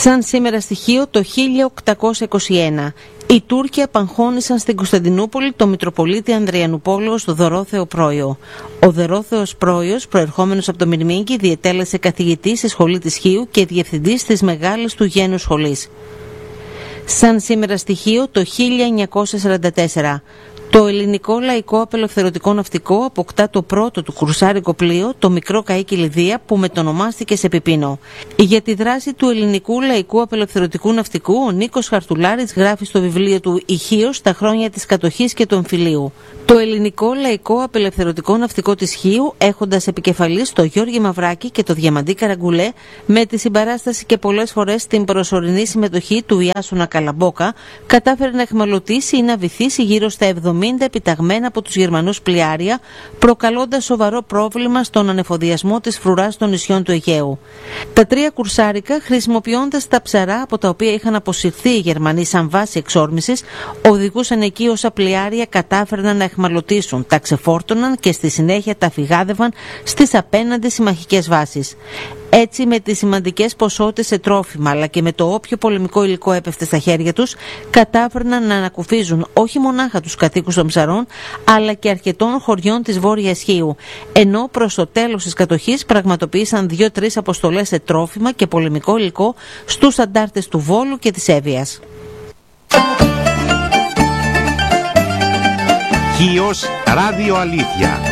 Σαν σήμερα στοιχείο το 1821, οι Τούρκοι απαγχώνησαν στην Κωνσταντινούπολη το Μητροπολίτη Ανδριανουπόλεως Δωρόθεο Πρόιο. Ο Δωρόθεος Πρόιος, προερχόμενος από το Μυρμήγκι, διετέλεσε καθηγητής στη σχολή της Χίου και διευθυντής της μεγάλης του γένους σχολής. Σαν σήμερα στοιχείο το 1944, το ελληνικό λαϊκό απελευθερωτικό ναυτικό αποκτά το πρώτο του κρουσάρικο πλοίο, το μικρό καΐκι Λιδία, που μετονομάστηκε σε Πιπίνο. Για τη δράση του ελληνικού λαϊκού απελευθερωτικού ναυτικού, ο Νίκος Χαρτουλάρης γράφει στο βιβλίο του «Ηχείος τα χρόνια της κατοχής και του εμφυλίου». Το ελληνικό λαϊκό απελευθερωτικό ναυτικό της Χίου, έχοντας επικεφαλής το Γιώργη Μαυράκη και το Διαμαντή Καραγκουλέ, με τη συμπαράσταση και πολλές φορές την προσωρινή συμμετοχή του Ιάσονα Καλαμπόκα, κατάφερε να εχμαλωτήσει ή να βυθίσει γύρω στα 70 επιταγμένα από τους Γερμανούς πλοιάρια, προκαλώντας σοβαρό πρόβλημα στον ανεφοδιασμό της φρουράς των νησιών του Αιγαίου. Τα τρία κουρσάρικα, χρησιμοποιώντας τα ψαρά από τα οποία είχαν αποσυρθεί οι Γερμανοί σαν βάση εξόρμησης, οδηγούσαν εκεί όσα πλοιάρια κατάφερναν να εχμαλωτήσουν, τα ξεφόρτωναν και στη συνέχεια τα φυγάδευαν στις απέναντι συμμαχικές βάσεις. Έτσι, με τις σημαντικές ποσότητες σε τρόφιμα αλλά και με το όποιο πολεμικό υλικό έπεφτε στα χέρια τους, κατάφερναν να ανακουφίζουν όχι μονάχα τους κατοίκους των ψαρών, αλλά και αρκετών χωριών της Βόρειας Χίου, ενώ προς το τέλος της κατοχής πραγματοποίησαν 2-3 αποστολές σε τρόφιμα και πολεμικό υλικό στους αντάρτες του Βόλου και της Εύβοιας. Χίος Ράδιο Αλήθεια.